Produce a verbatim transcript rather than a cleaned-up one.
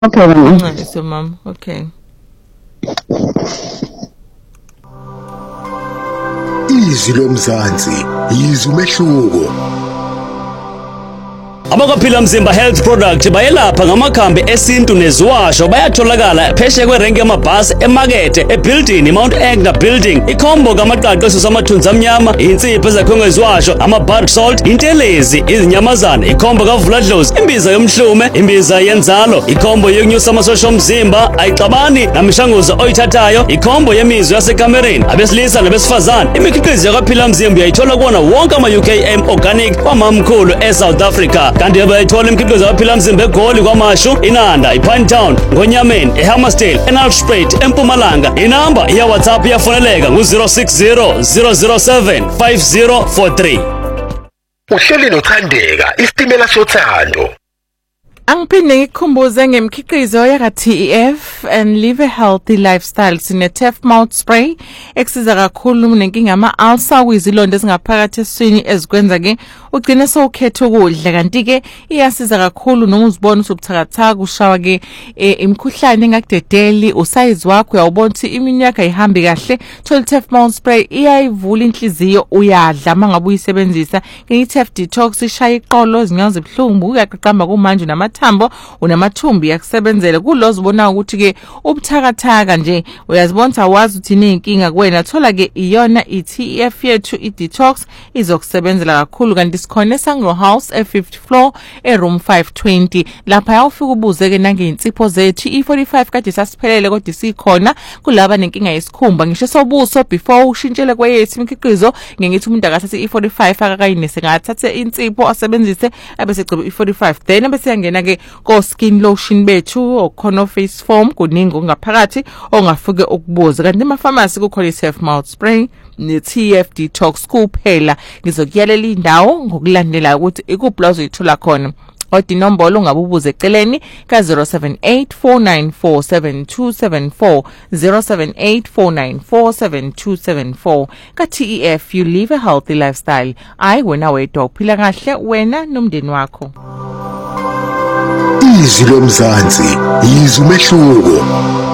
Okay, mama. So, mom, okay. Izwi lomzansi, izwi umehluko. Abakaphila Mzimba Health Product bayelapha ngamakhambi esintu neziwasho bayatholakala pheshe kwerenke yamabhasi emakethe ebuilding Mount Egna building ikhombo kamaqaqo samathunzi amnyama insipho ezakhiwe ngeziwasho ama-bark salt intelezi izinyamazana ikhombo kavuladlozi imbiza yomhlume imbiza yenzalo ikhombo yokunyusa amasosha omzimba ayixabani namishanguzo oyithathayo ikhombo yemizwa yasekamereni abesilisa nabesifazane imikhiqizo yakaphila Mzimba uyayithola kuwona wonke ama-U K M organic kwamamkhulu e-South Africa. Kanti yabayithola imikhiqizo yaphila Mzimba eGoli kwaMashu inanda iPinetown ngoNyameni eHammersdale eNalspruit eMpumalanga inamba ya WhatsApp yafoneleka ngu zero six zero zero zero seven five zero four three. Uhleli nothandeka isitimela sothando. Angiphinde ngikukhumbuze ngemikhiqizo yaka T E F and Live a Healthy Lifestyle sine Tef Mouth Spray eksiza kakhulu nenkinga ama ulcer kuyizilonda ezingaphakathi eswini ezikwenza ke ugcine sowukhetha ukudla kanti ke iyasiza kakhulu noma uzibona usubuthakathaka ushawa ke imikhuhlane engakudedeli usize wakho uyawubona ukuthi imini yakhe ayihambi kahle thola Tef Mouth Spray iyayivula inhliziyo uyadla mangabe uyisebenzisa ngi Tef Detox ishaya iqolo izinyawo zibhlungu uyaqaqamba kumanje nama thambo unamathumbi yakusebenzele kulozo ubona ukuthi ke ubuthakathaka nje uyazibona wazi ukuthi inenkinga kuwena thola ke iyona i-T E F yethu i-detox izokusebenzela kakhulu kanti sikhona eSangro House e-fifth floor e-room five twenty lapha yawufika ubuze ke nangeinsipho zethu i forty-five kade sasiphelele kodwa sikhona kulaba nenkinga yesikhumba ngisho sobuso before ushintshele kweyethu imikhiqizo ngengithi umuntu akathathe i forty-five akakayinese ngathathe insipho asebenzise abese gciba i forty-five then bese yangena ke ko skin lotion bethu okhona face foam kuningi ongaphakathi ongafike ukubuza kanti ema pharmacy kukhona i Tef Mouth Spray ne T F Detox kuphela ngizokuyalela indawo ngokulandela ukuthi ikuplozo ithola khona odi nombolo ungabubuze eceleni ka zero seven eight four nine four seven two seven four zero seven eight four nine four seven two seven four ka T E F you live a healthy lifestyle ayi wena wedwa uphila kahle wena nomndeni wakho. Izwi lomzansi, izwi umehluko.